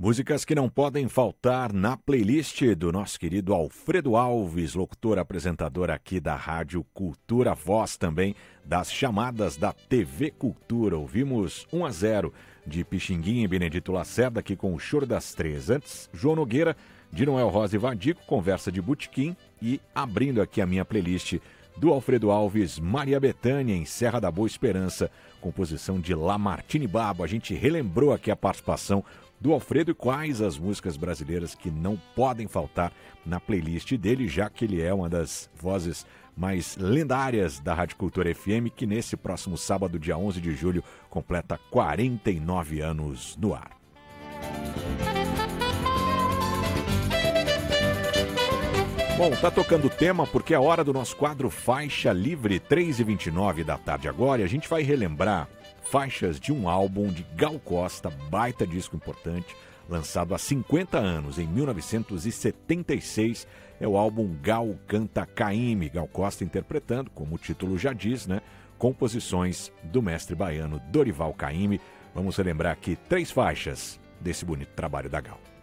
Músicas que não podem faltar na playlist do nosso querido Alfredo Alves, locutor, apresentador aqui da Rádio Cultura, voz também das chamadas da TV Cultura. Ouvimos 1-0 de Pixinguinha e Benedito Lacerda aqui com o Choro das Três. Antes, João Nogueira, de Noel Rosa e Vadico, Conversa de Botequim. E abrindo aqui a minha playlist do Alfredo Alves, Maria Bethânia, em Serra da Boa Esperança, composição de Lamartine Babo. A gente relembrou aqui a participação do Alfredo e quais as músicas brasileiras que não podem faltar na playlist dele, já que ele é uma das vozes mais lendárias da Rádio Cultura FM, que nesse próximo sábado, dia 11 de julho, completa 49 anos no ar. Bom, tá tocando o tema porque é hora do nosso quadro Faixa Livre, 3h29 da tarde agora, e a gente vai relembrar faixas de um álbum de Gal Costa, baita disco importante, lançado há 50 anos, em 1976, é o álbum Gal Canta Caymmi, Gal Costa interpretando, como o título já diz, né, composições do mestre baiano Dorival Caymmi. Vamos relembrar aqui 3 faixas desse bonito trabalho da Gal.